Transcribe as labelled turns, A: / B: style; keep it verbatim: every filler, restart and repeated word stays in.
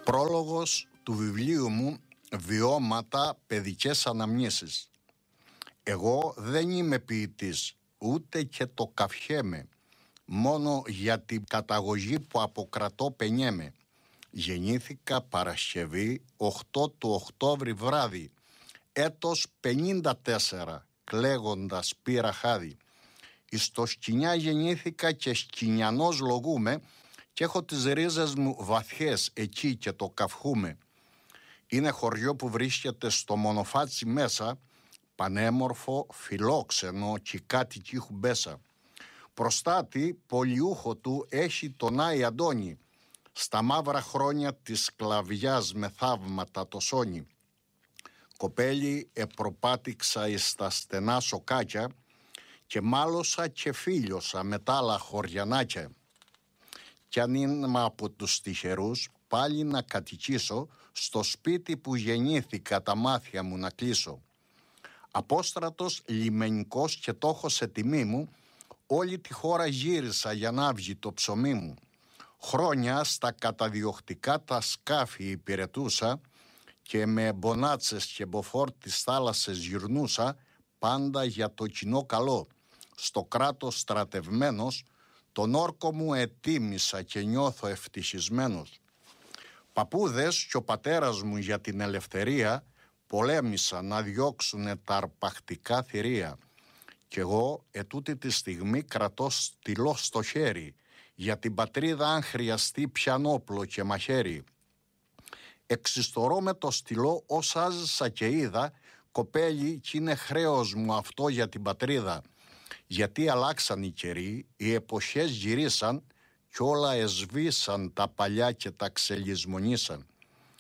A: Πρόλογος του βιβλίου μου «Βιώματα, παιδικές αναμνήσεις». Εγώ δεν είμαι ποιητής, ούτε και το καυχέμαι. Μόνο για την καταγωγή που αποκρατώ πενιέμαι. Γεννήθηκα Παρασκευή οκτώ του Οκτώβρη βράδυ, έτος πενήντα τέσσερα, κλαίγοντας πήρα χάδι. Εις το σκοινιά γεννήθηκα και σκοινιανός λογούμε και έχω τις ρίζες μου βαθιές εκεί και το καυχούμε. Είναι χωριό που βρίσκεται στο Μονοφάτσι μέσα, πανέμορφο, φιλόξενο και κάτι κύχου μπέσα. Προστάτη πολιούχο του έχει τον Άι Αντώνη, στα μαύρα χρόνια της σκλαβιάς με θαύματα το σώνει. Κοπέλι επροπάτηξα εις τα στενά σοκάκια και μάλωσα και φίλιωσα με τ' άλλα χωριανάκια. Κι αν είμαι από τους τυχερούς, πάλι να κατοικήσω στο σπίτι που γεννήθηκα τα μάτια μου να κλείσω. Απόστρατος λιμενικός και το έχω σε τιμή μου, όλη τη χώρα γύρισα για να βγει το ψωμί μου. Χρόνια στα καταδιοκτικά τα σκάφη υπηρετούσα και με μπονάτσες και μποφόρ τις θάλασσες γυρνούσα, πάντα για το κοινό καλό. Στο κράτος στρατευμένος, τον όρκο μου ετίμησα και νιώθω ευτυχισμένος. Παππούδες και ο πατέρας μου για την ελευθερία πολέμησαν να διώξουνε τα αρπακτικά θηρία. Κι εγώ ετούτη τη στιγμή κρατώ στυλό στο χέρι, για την πατρίδα αν χρειαστεί πιανόπλο και μαχαίρι. Εξιστορώ με το στυλό ως άζησα και είδα, κοπέλι κι είναι χρέος μου αυτό για την πατρίδα. Γιατί αλλάξαν οι καιροί, οι εποχές γυρίσαν κι όλα εσβήσαν τα παλιά και τα ξελισμονήσαν.